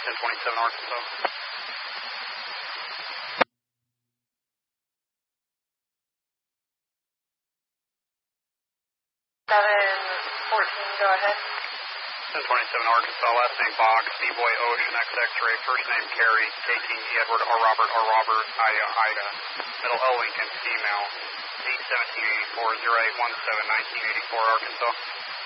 1027 Arkansas. 714, go ahead. 1027 Arkansas, last name Boggs, D-Boy Ocean X X-Ray, first name Carrie, K-King Edward, R Robert, Ida, Ida, middle O Lincoln, female, 81784, 0817, 1984 Arkansas.